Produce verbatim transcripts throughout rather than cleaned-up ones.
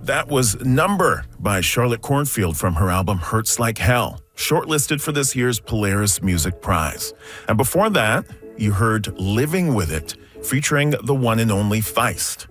That was Number by Charlotte Cornfield from her album Hurts Like Hell, shortlisted for this year's Polaris Music Prize. And before that, you heard Living With It, featuring the one and only Feist.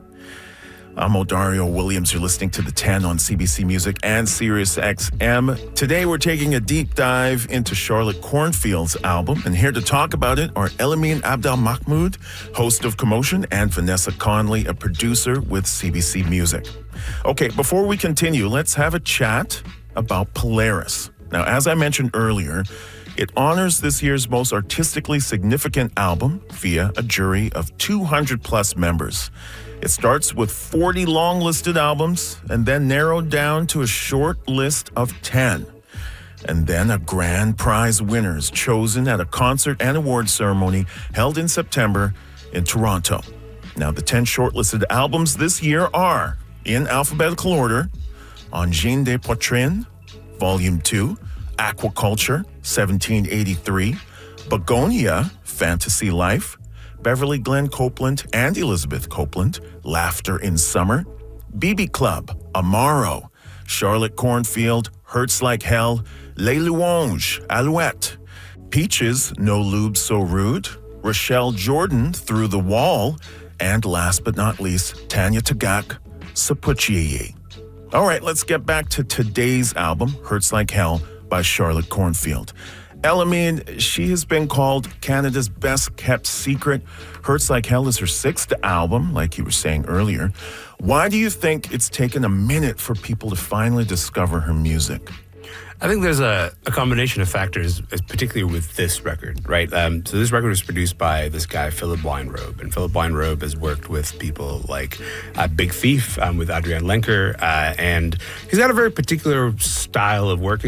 I'm Odario Williams. You're listening to The ten on C B C Music and Sirius X M. Today, we're taking a deep dive into Charlotte Cornfield's album. And here to talk about it are Elamin Abdelmahmoud, host of Commotion, and Vanessa Conley, a producer with C B C Music. Okay, before we continue, let's have a chat about Polaris. Now, as I mentioned earlier, it honors this year's most artistically significant album via a jury of two hundred plus members. It starts with forty long-listed albums and then narrowed down to a short list of ten. And then a grand prize winners chosen at a concert and award ceremony held in September in Toronto. Now, the ten shortlisted albums this year are, in alphabetical order, Angine des Poitrines, Volume two, Aquaculture, seventeen eighty-three, Begonia, Fantasy Life, Beverly Glenn Copeland and Elizabeth Copeland, Laughter in Summer, B B Club, Amaro, Charlotte Cornfield, Hurts Like Hell, Les Louanges, Alouette, Peaches, No Lube So Rude, Rochelle Jordan, Through the Wall, and last but not least, Tanya Tagaq, Sapuchiyi. All right, let's get back to today's album, Hurts Like Hell by Charlotte Cornfield. Elamin, she has been called Canada's best-kept secret. Hurts Like Hell is her sixth album, like you were saying earlier. Why do you think it's taken a minute for people to finally discover her music? I think there's a, a combination of factors, particularly with this record, right? Um, so this record was produced by this guy, Philip Weinrobe. And Philip Weinrobe has worked with people like uh, Big Thief, um, with Adrienne Lenker. Uh, and he's got a very particular style of working.